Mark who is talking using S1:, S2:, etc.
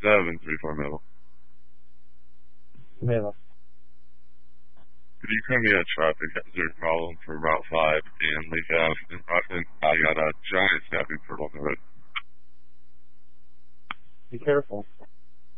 S1: 734 middle.
S2: Middle.
S1: Could you come me a traffic hazard problem for Route 5 and Lake Ave in Rockland? I got a giant snapping turtle on the hood.
S2: Be careful.